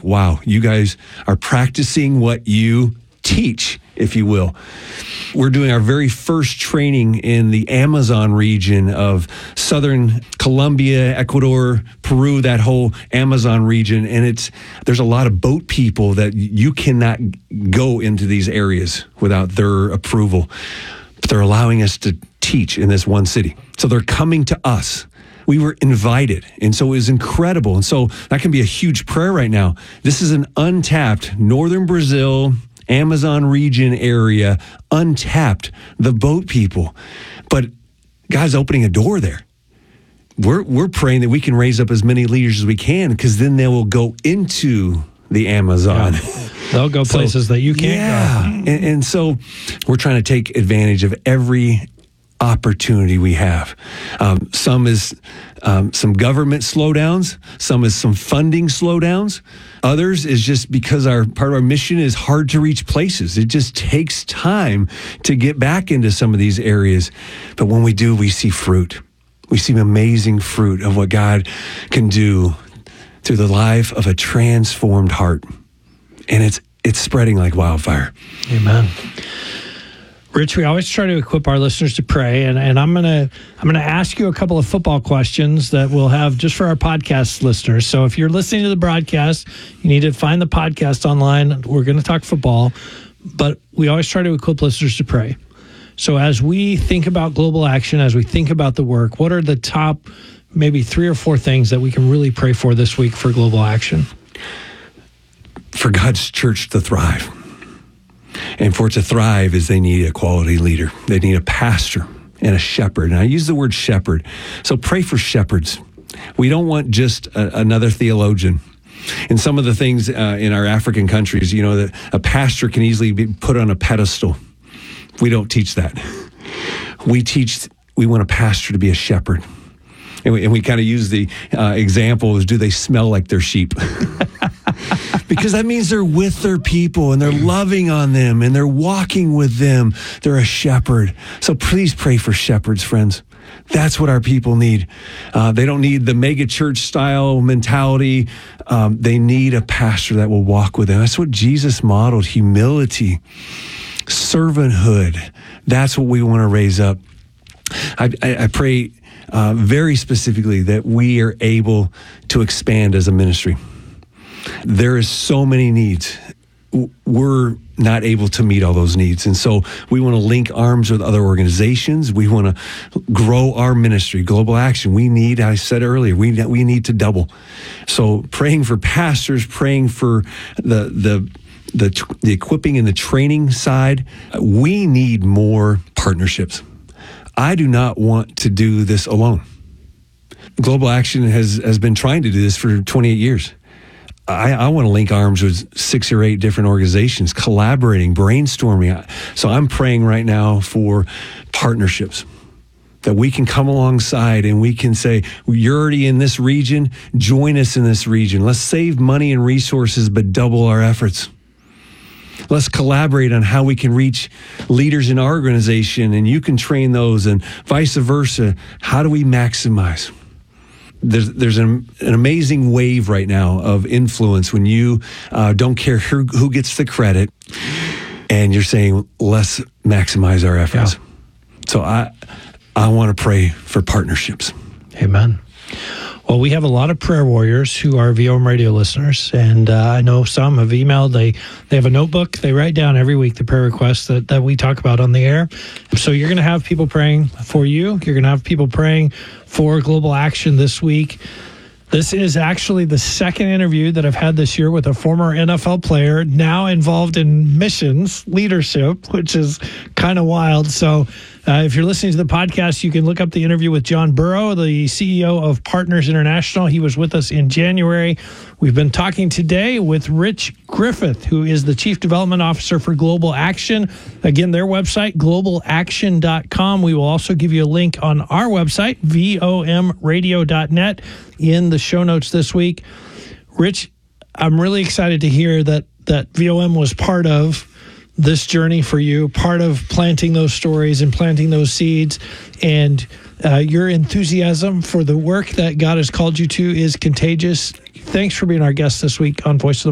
like, wow, you guys are practicing what you teach, if you will. We're doing our very first training in the Amazon region of southern Colombia, Ecuador, Peru, that whole Amazon region. And there's a lot of boat people that you cannot go into these areas without their approval. But they're allowing us to teach in this one city. So they're coming to us. We were invited, and so it was incredible. And so that can be a huge prayer right now. This is an untapped northern Brazil, Amazon region area, untapped, the boat people. But God's opening a door there. We're praying that we can raise up as many leaders as we can, because then they will go into the Amazon. Yeah. They'll go places that you can't go. And so we're trying to take advantage of every opportunity we have. Some is some government slowdowns. Some is some funding slowdowns. Others is just because part of our mission is hard to reach places. It just takes time to get back into some of these areas. But when we do, we see fruit. We see amazing fruit of what God can do through the life of a transformed heart. And it's spreading like wildfire. Amen. Rich, we always try to equip our listeners to pray, and I'm gonna ask you a couple of football questions that we'll have just for our podcast listeners. So if you're listening to the broadcast, you need to find the podcast online. We're going to talk football, but we always try to equip listeners to pray. So as we think about Global Action, as we think about the work, what are the top maybe 3 or 4 things that we can really pray for this week for Global Action? For God's church to thrive. And for it to thrive is they need a quality leader. They need a pastor and a shepherd. And I use the word shepherd. So pray for shepherds. We don't want just another theologian. In some of the things in our African countries, that a pastor can easily be put on a pedestal. We don't teach that. We want a pastor to be a shepherd. And we kind of use the example is, do they smell like their sheep? Because that means they're with their people and they're loving on them and they're walking with them. They're a shepherd. So please pray for shepherds, friends. That's what our people need. They don't need the mega church style mentality. They need a pastor that will walk with them. That's what Jesus modeled: humility, servanthood. That's what we want to raise up. I pray very specifically that we are able to expand as a ministry. There is so many needs. We're not able to meet all those needs. And so we want to link arms with other organizations. We want to grow our ministry, Global Action. I said earlier, we need to double. So praying for pastors, praying for the equipping and the training side. We need more partnerships. I do not want to do this alone. Global Action has been trying to do this for 28 years. I want to link arms with 6 or 8 different organizations, collaborating, brainstorming. So I'm praying right now for partnerships, that we can come alongside and we can say, you're already in this region, join us in this region. Let's save money and resources, but double our efforts. Let's collaborate on how we can reach leaders in our organization, and you can train those, and vice versa. How do we maximize? There's an amazing wave right now of influence when you don't care who gets the credit, and you're saying, let's maximize our efforts. Yeah. So I want to pray for partnerships. Amen. Well, we have a lot of prayer warriors who are VOM radio listeners, and I know some have emailed. They have a notebook. They write down every week the prayer requests that we talk about on the air. So you're going to have people praying for you. You're going to have people praying for Global Action this week. This is actually the second interview that I've had this year with a former NFL player now involved in missions leadership, which is kind of wild. So if you're listening to the podcast, you can look up the interview with John Burrow, the CEO of Partners International. He was with us in January. We've been talking today with Rich Griffith, who is the Chief Development Officer for Global Action. Again, their website, globalaction.com. We will also give you a link on our website, vomradio.net, in the show notes this week. Rich, I'm really excited to hear that VOM was part of this journey for you, part of planting those stories and planting those seeds. And your enthusiasm for the work that God has called you to is contagious. Thanks for being our guest this week on Voice of the